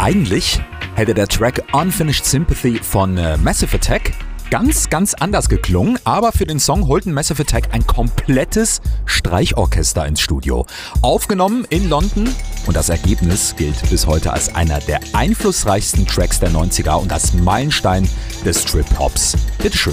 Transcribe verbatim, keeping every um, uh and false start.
Eigentlich hätte der Track Unfinished Sympathy von äh, Massive Attack ganz, ganz anders geklungen, aber für den Song holten Massive Attack ein komplettes Streichorchester ins Studio. Aufgenommen in London und das Ergebnis gilt bis heute als einer der einflussreichsten Tracks der neunziger und als Meilenstein des Trip-Hops. Bitteschön.